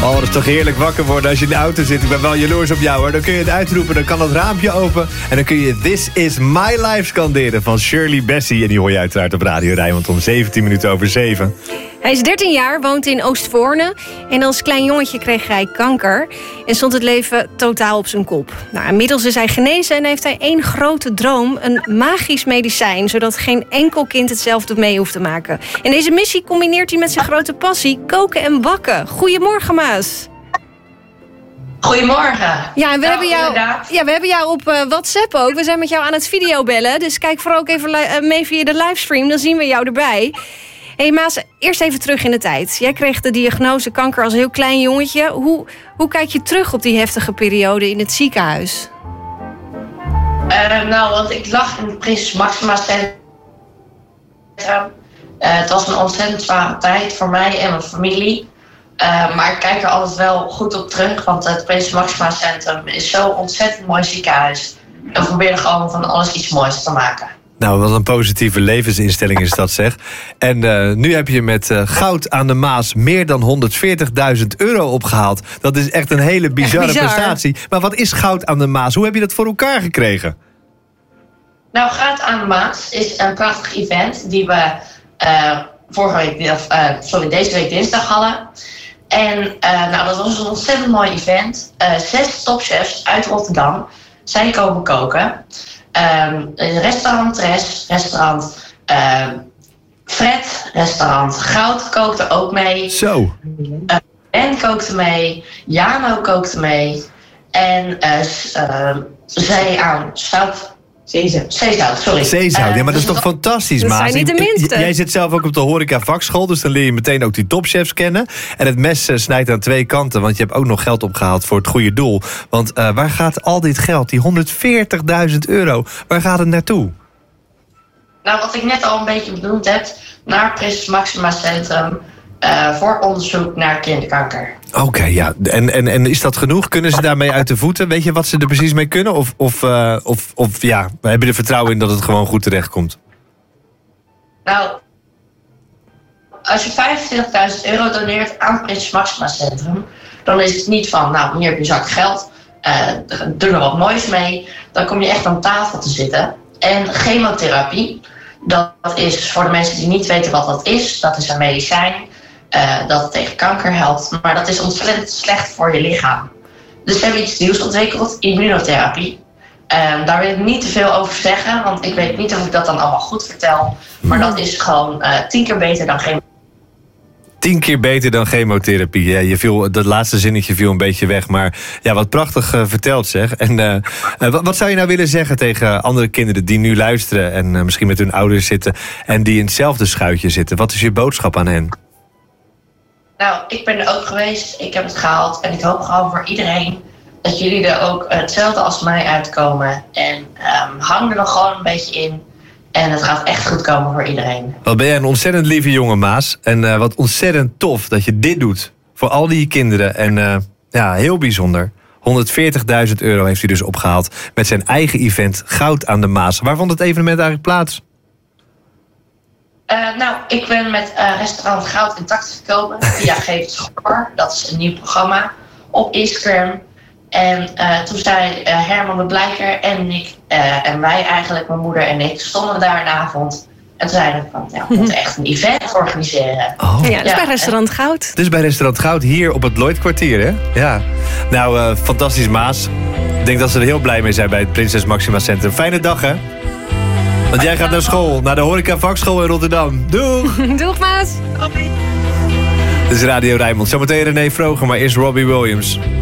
Oh, dat is toch heerlijk wakker worden als je in de auto zit. Ik ben wel jaloers op jou, hoor. Dan kun je het uitroepen, dan kan het raampje open. En dan kun je This Is My Life scanderen van Shirley Bassey. En die hoor je uiteraard op Radio Rijnmond om 7:17. Hij is 13 jaar, woont in Oostvoorne. En als klein jongetje kreeg hij kanker. En stond het leven totaal op zijn kop. Nou, inmiddels is hij genezen en heeft hij één grote droom. Een magisch medicijn, zodat geen enkel kind hetzelfde mee hoeft te maken. En deze missie combineert hij met zijn grote passie, koken en bakken. Goedemorgen, Maas. Goedemorgen. Ja, en we hebben jou op WhatsApp ook. We zijn met jou aan het videobellen. Dus kijk vooral ook even mee via de livestream. Dan zien we jou erbij. Hé Maas, eerst even terug in de tijd. Jij kreeg de diagnose kanker als heel klein jongetje. Hoe kijk je terug op die heftige periode in het ziekenhuis? Want ik lag in het Prinses Maxima Centrum. Het was een ontzettend zware tijd voor mij en mijn familie. Maar ik kijk er altijd wel goed op terug. Want het Prinses Maxima Centrum is zo'n ontzettend mooi ziekenhuis. En we proberen gewoon van alles iets moois te maken. Nou, wat een positieve levensinstelling is dat, zeg. En nu heb je met Goud aan de Maas meer dan €140.000 opgehaald. Dat is echt een hele bizarre prestatie. Maar wat is Goud aan de Maas? Hoe heb je dat voor elkaar gekregen? Nou, Goud aan de Maas is een prachtig event die we deze week dinsdag hadden. En dat was een ontzettend mooi event. 6 topchefs uit Rotterdam zijn komen koken. Restaurant Fred, restaurant Goud kookte ook mee. Zo. Ben kookte mee, Jano kookte mee. En Zeezout, ja, maar dat is toch fantastisch, Maas? Dat zijn niet de minste. Jij zit zelf ook op de horeca vakschool, dus dan leer je meteen ook die topchefs kennen. En het mes snijdt aan 2 kanten, want je hebt ook nog geld opgehaald voor het goede doel. Want waar gaat al dit geld, die €140.000, waar gaat het naartoe? Nou, wat ik net al een beetje benoemd heb, naar Prinses Maxima Centrum voor onderzoek naar kinderkanker. Oké, ja. En is dat genoeg? Kunnen ze daarmee uit de voeten? Weet je wat ze er precies mee kunnen? Of we hebben er vertrouwen in dat het gewoon goed terechtkomt? Nou, als je €25.000 doneert aan het Prinses Maxima Centrum, dan is het niet van, nou, hier heb je zak geld, doe er wat moois mee. Dan kom je echt aan tafel te zitten. En chemotherapie, dat is voor de mensen die niet weten wat dat is een medicijn dat het tegen kanker helpt. Maar dat is ontzettend slecht voor je lichaam. Dus we hebben iets nieuws ontwikkeld, immunotherapie. Daar wil ik niet te veel over zeggen, want ik weet niet of ik dat dan allemaal goed vertel. Maar dat is gewoon 10 keer beter dan chemotherapie. 10 keer beter dan chemotherapie. Ja, dat laatste zinnetje viel een beetje weg. Maar ja, wat prachtig verteld, zeg. En wat zou je nou willen zeggen tegen andere kinderen die nu luisteren en misschien met hun ouders zitten en die in hetzelfde schuitje zitten? Wat is je boodschap aan hen? Nou, ik ben er ook geweest. Ik heb het gehaald. En ik hoop gewoon voor iedereen dat jullie er ook hetzelfde als mij uitkomen. En hang er nog gewoon een beetje in. En het gaat echt goed komen voor iedereen. Wat ben jij een ontzettend lieve jongen, Maas. En wat ontzettend tof dat je dit doet. Voor al die kinderen. En heel bijzonder. €140.000 heeft hij dus opgehaald met zijn eigen event Goud aan de Maas. Waar vond het evenement eigenlijk plaats? Ik ben met restaurant Goud in contact gekomen via Geef het Schoor. Dat is een nieuw programma op Instagram. En toen zei Herman de Blijker en ik, en wij eigenlijk, mijn moeder en ik, stonden daar een avond. En toen zeiden we van, we moeten echt een event organiseren. Oh. Ja, dat is bij restaurant Goud. Dus bij restaurant Goud hier op het Lloydkwartier, hè? Ja. Nou, fantastisch, Maas. Ik denk dat ze er heel blij mee zijn bij het Prinses Maxima Centrum. Fijne dag, hè? Want jij gaat naar school, naar de horeca vakschool in Rotterdam. Doeg! Doeg, Maas! Dit is Radio Rijnmond. Zometeen René Vroger, maar eerst Robbie Williams.